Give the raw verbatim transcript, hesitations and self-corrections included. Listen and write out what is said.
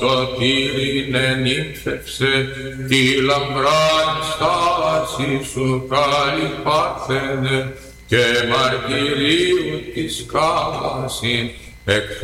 σωτήρινε νύμφευσε, τη λαμπρά στάση σου καλή πάθαινε, και μαρτυρίου της κάλασιν εκ